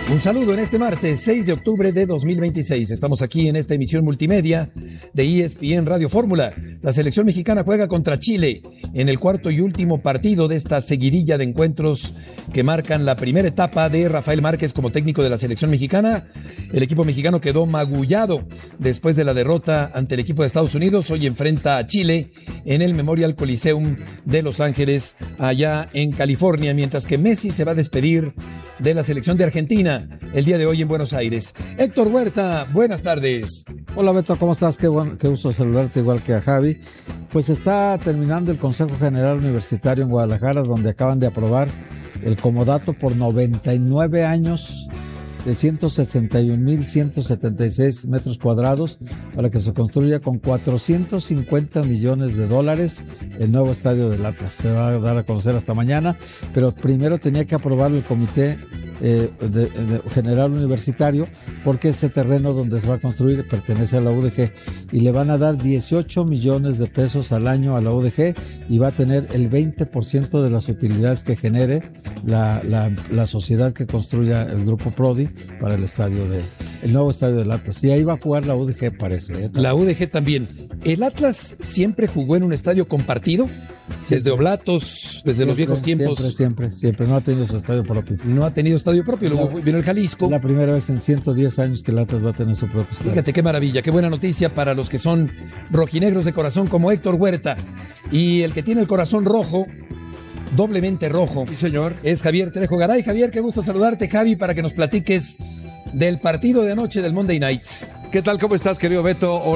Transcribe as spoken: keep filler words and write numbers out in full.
Un saludo en este martes seis de octubre de dos mil veintiséis. Estamos aquí en esta emisión multimedia de E S P N Radio Fórmula. La selección mexicana juega contra Chile en el cuarto y último partido de esta seguidilla de encuentros que marcan la primera etapa de Rafael Márquez como técnico de la selección mexicana. El equipo mexicano quedó magullado después de la derrota ante el equipo de Estados Unidos. Hoy enfrenta a Chile en el Memorial Coliseum de Los Ángeles, allá en California, mientras que Messi se va a despedir de la selección de Argentina el día de hoy en Buenos Aires. Héctor Huerta, buenas tardes. Hola Beto, ¿cómo estás? Qué, bueno, qué gusto saludarte igual que a Javi. Pues está terminando el Consejo General Universitario en Guadalajara, donde acaban de aprobar el comodato por noventa y nueve años de ciento sesenta y un mil ciento setenta y seis metros cuadrados para que se construya con cuatrocientos cincuenta millones de dólares el nuevo estadio del Atlas. Se va a dar a conocer hasta mañana, pero primero tenía que aprobar el comité eh, de, de general universitario, porque ese terreno donde se va a construir pertenece a la U D G y le van a dar dieciocho millones de pesos al año a la U D G y va a tener el veinte por ciento de las utilidades que genere la, la, la sociedad que construya el grupo Prodi para el estadio de el nuevo estadio del Atlas. Y ahí va a jugar la U D G, parece. ¿eh? La U D G también. ¿El Atlas siempre jugó en un estadio compartido? Siempre. Desde Oblatos, desde siempre, los viejos tiempos. Siempre, siempre, siempre. No ha tenido su estadio propio. No ha tenido estadio propio. Luego la, vino el Jalisco. La primera vez en ciento diez años que el Atlas va a tener su propio estadio. Fíjate qué maravilla, qué buena noticia para los que son rojinegros de corazón como Héctor Huerta. Y el que tiene el corazón rojo, doblemente rojo. Sí, señor. Es Javier Trejo Garay. Javier, qué gusto saludarte, Javi, para que nos platiques del partido de anoche del Monday Night. ¿Qué tal? ¿Cómo estás, querido Beto?